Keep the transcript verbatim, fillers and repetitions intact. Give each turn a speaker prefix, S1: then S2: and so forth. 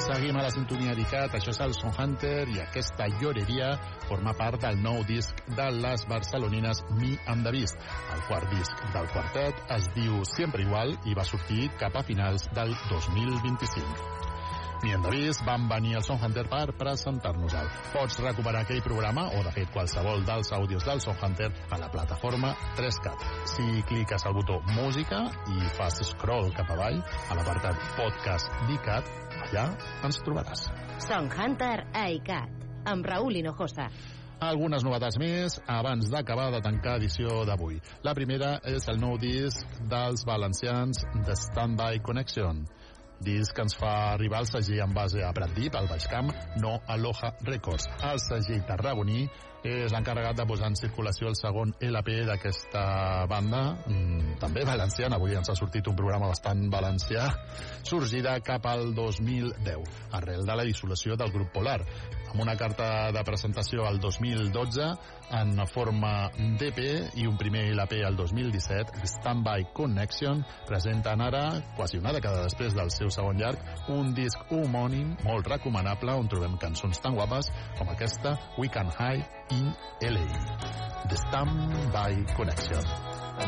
S1: Seguim a la sintonia d'ICAT, això és el Son Hunter i aquesta lloreria forma part del nou disc de les barcelonines Me and the Beast. El quart disc del quartet es diu Siempre Igual i va sortir cap a finals del dos mil vint-i-cinc. Me and the Beast van venir al Son Hunter per presentar-nos-el. Pots recuperar aquell programa, o de fet qualsevol dels àudios del Son Hunter, a la plataforma tres cat. Si cliques al botó Música i fas scroll cap avall, a l'apartat Podcast d'ICAT, allà ens trobaràs.
S2: Son Hunter a ICAT, amb Raúl Hinojosa.
S1: Algunes novetats més abans d'acabar de tancar edició d'avui. La primera és el nou disc dels valencians de Standby Connection. Disc que ens fa arribar el segell en base a Prat Deep, al Baix Camp, no Aloha Records. El segell tarragoní és l'encarregat de posar en circulació el segon L P d'aquesta banda, mm, també valenciana, avui ens ha sortit un programa bastant valencià, sorgida cap al dos mil deu, arrel de la dissolució del grup Polar, amb una carta de presentació al dos mil dotze en forma d'E P i un primer L P al dos mil disset. Standby Connection presenten ara, quasi una dècada després del seu segon llarg, un disc homònim molt recomanable on trobem cançons tan guapes com aquesta We Can Hide in L A. The Standby Connection.